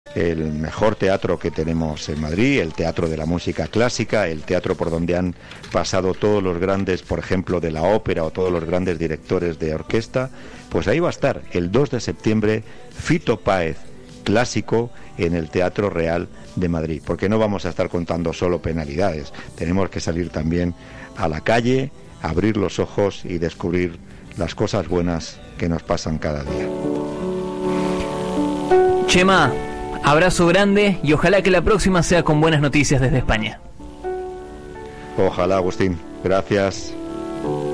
el mejor teatro que tenemos en Madrid, el teatro de la música clásica, el teatro por donde han pasado todos los grandes, por ejemplo, de la ópera o todos los grandes directores de orquesta, pues ahí va a estar el 2 de septiembre Fito Páez, clásico, en el Teatro Real de Madrid, porque no vamos a estar contando solo penalidades, tenemos que salir también a la calle, abrir los ojos y descubrir las cosas buenas que nos pasan cada día. Chema, abrazo grande y ojalá que la próxima sea con buenas noticias desde España. Ojalá, Agustín. Gracias.